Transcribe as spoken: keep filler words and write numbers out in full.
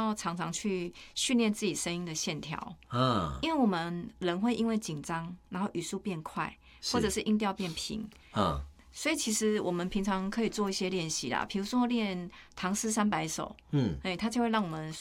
要常常去训练自己声音的线条。 嗯， 因为我们人会因为紧张，然后语速变快，或者是音调变平。 嗯， 所以其实我们平常可以做一些练习啦，比如说练唐诗三百首， 嗯， 哎，它就会让我们